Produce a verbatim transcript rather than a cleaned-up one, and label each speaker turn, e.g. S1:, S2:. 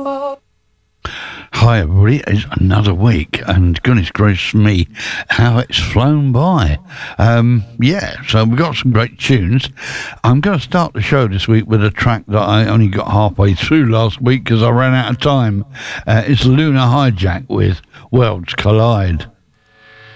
S1: Hi everybody, it's another week and goodness gracious me, how it's flown by. Um, yeah, so we've got some great tunes. I'm going to start the show this week with a track that I only got halfway through last week because I ran out of time. Uh, it's Lunar Hijack with Worlds Collide.